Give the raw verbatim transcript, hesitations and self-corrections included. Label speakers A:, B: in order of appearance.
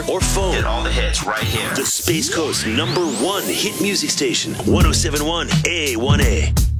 A: or phone.
B: Get all the hits right here.
A: The Space Coast number one hit music station, one oh seven point one A one A.